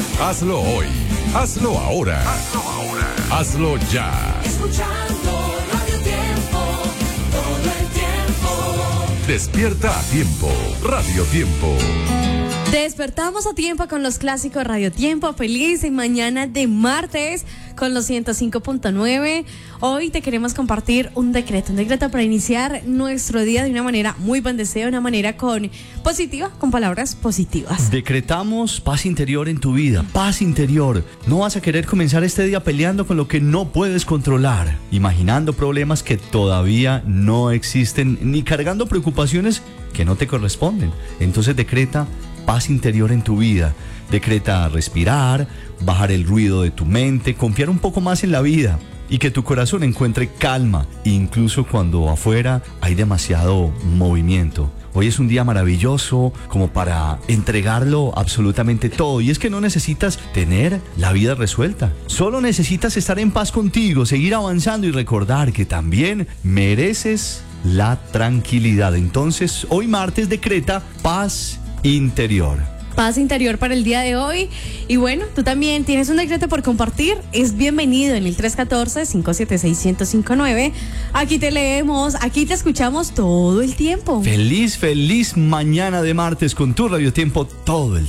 Hazlo hoy. Hazlo ahora. Hazlo ya. Escuchando Radio Tiempo, todo el tiempo. Despierta a tiempo. Radio Tiempo. Despertamos a tiempo con los clásicos Radio Tiempo. Feliz mañana de martes con los 105.9. Hoy te queremos compartir un decreto para iniciar nuestro día de una manera muy bendecida, de una manera positiva, con palabras positivas. Decretamos paz interior en tu vida, paz interior. No vas a querer comenzar este día peleando con lo que no puedes controlar, imaginando problemas que todavía no existen, ni cargando preocupaciones que no te corresponden. Entonces decreta paz interior en tu vida. Decreta respirar, bajar el ruido de tu mente, confiar un poco más en la vida y que tu corazón encuentre calma, incluso cuando afuera hay demasiado movimiento. Hoy es un día maravilloso como para entregarlo absolutamente todo. Y es que no necesitas tener la vida resuelta. Solo necesitas estar en paz contigo, seguir avanzando y recordar que también mereces la tranquilidad. Entonces, hoy martes decreta paz interior. Paz interior para el día de hoy. Y bueno, tú también tienes un decreto por compartir. Es bienvenido en el 314-576-1059. Aquí te leemos, aquí te escuchamos todo el tiempo. Feliz mañana de martes con tu Radio Tiempo todo el